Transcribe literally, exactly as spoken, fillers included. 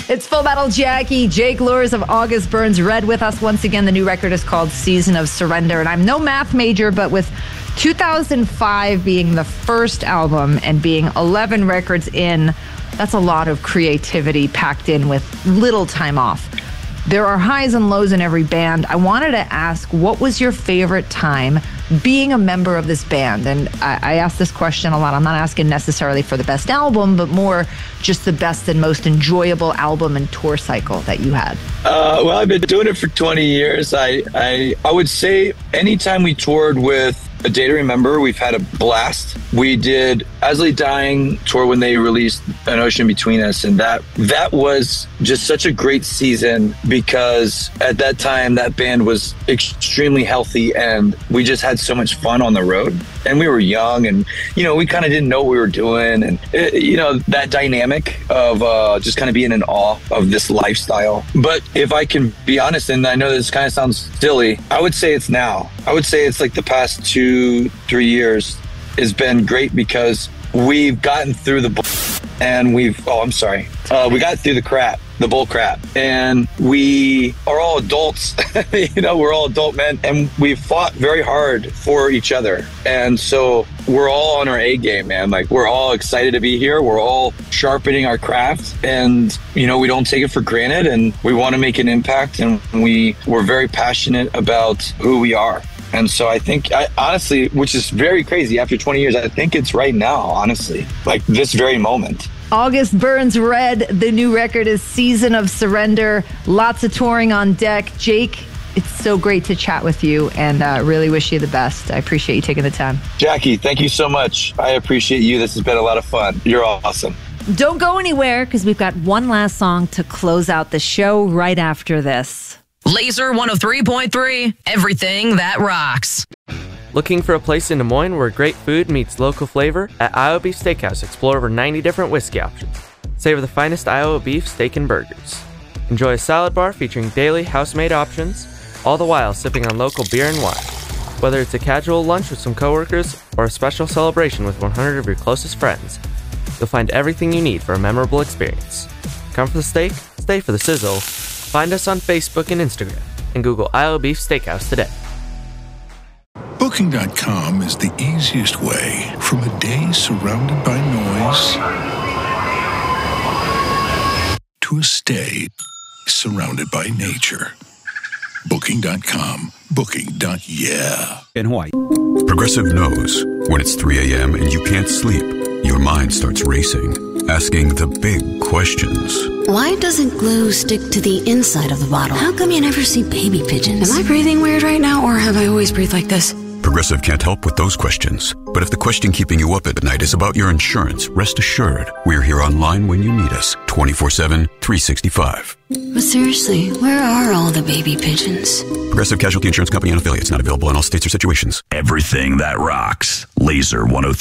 It's Full Metal Jackie, Jake Luhrs of August Burns Red with us once again. The new record is called Season of Surrender. And I'm no math major, but with two thousand five being the first album and being eleven records in, that's a lot of creativity packed in with little time off. There are highs and lows in every band. I wanted to ask, what was your favorite time being a member of this band? And I, I ask this question a lot. I'm not asking necessarily for the best album, but more just the best and most enjoyable album and tour cycle that you had. Uh, well, I've been doing it for twenty years. I, I, I would say anytime we toured with A Day to Remember, we've had a blast. We did As Lay Dying tour when they released An Ocean Between Us, and that that was just such a great season because at that time that band was extremely healthy and we just had so much fun on the road. And we were young and, you know, we kind of didn't know what we were doing. And, it, you know, that dynamic of uh, just kind of being in awe of this lifestyle. But if I can be honest, and I know this kind of sounds silly, I would say it's now. I would say it's like the past two, three years has been great because we've gotten through the bull and we've, oh, I'm sorry. Uh, we got through the crap, the bull crap. And we are all adults, you know, we're all adult men and we've fought very hard for each other. And so we're all on our A game, man. Like we're all excited to be here. We're all sharpening our craft and, you know, we don't take it for granted and we want to make an impact and we, we're very passionate about who we are. And so I think, I, honestly, which is very crazy after twenty years, I think it's right now, honestly, like this very moment. August Burns Red, the new record is Season of Surrender. Lots of touring on deck. Jake, it's so great to chat with you and uh, really wish you the best. I appreciate you taking the time. Jackie, thank you so much. I appreciate you. This has been a lot of fun. You're awesome. Don't go anywhere because we've got one last song to close out the show right after this. Laser one oh three point three, everything that rocks. Looking for a place in Des Moines where great food meets local flavor? At Iowa Beef Steakhouse, explore over ninety different whiskey options. Savor the finest Iowa beef, steak, and burgers. Enjoy a salad bar featuring daily house-made options, all the while sipping on local beer and wine. Whether it's a casual lunch with some coworkers or a special celebration with one hundred of your closest friends, you'll find everything you need for a memorable experience. Come for the steak, stay for the sizzle. Find us on Facebook and Instagram, and Google Iowa Beef Steakhouse today. Booking dot com is the easiest way from a day surrounded by noise to a stay surrounded by nature. Booking dot com. Booking. Yeah. In Hawaii. Progressive knows when it's three a.m. and you can't sleep, your mind starts racing, asking the big questions. Why doesn't glue stick to the inside of the bottle? How come you never see baby pigeons? Am I breathing weird right now, or have I always breathed like this? Progressive can't help with those questions. But if the question keeping you up at night is about your insurance, rest assured, we're here online when you need us, twenty-four seven, three sixty-five. But seriously, where are all the baby pigeons? Progressive Casualty Insurance Company and affiliates, not available in all states or situations. Everything that rocks. Laser one oh three.